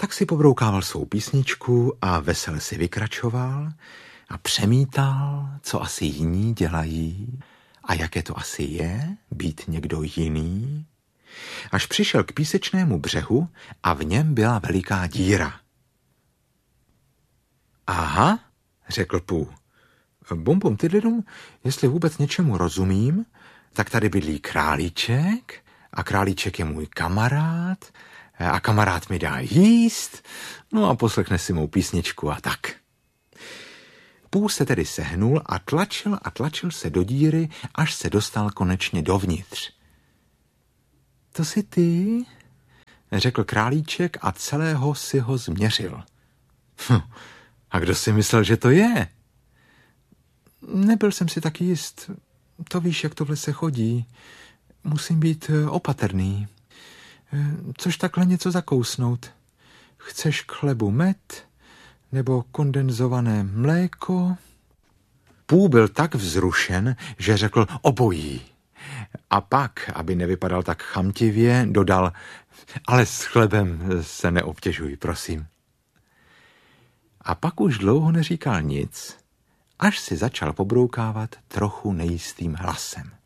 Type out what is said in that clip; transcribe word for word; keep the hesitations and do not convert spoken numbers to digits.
tak si pobroukával svou písničku a vesele si vykračoval a přemítal, co asi jiní dělají a jaké to asi je být někdo jiný, až přišel k písečnému břehu a v něm byla veliká díra. Aha, řekl Pooh. Bum bum tydlidum, jestli vůbec něčemu rozumím, tak tady bydlí králíček a králíček je můj kamarád a kamarád mi dá jíst, no a poslechne si mou písničku a tak. Pooh se tedy sehnul a tlačil a tlačil se do díry, až se dostal konečně dovnitř. To jsi ty? Řekl králíček a celého si ho změřil. Hm, a kdo si myslel, že to je? Nebyl jsem si taky jist. To víš, jak tohle se chodí. Musím být opatrný. Což takhle něco zakousnout? Chceš k chlebu med? Nebo kondenzované mléko? Pooh byl tak vzrušen, že řekl obojí. A pak, aby nevypadal tak chamtivě, dodal, ale s chlebem se neobtěžuj, prosím. A pak už dlouho neříkal nic, až si začal pobroukávat trochu nejistým hlasem.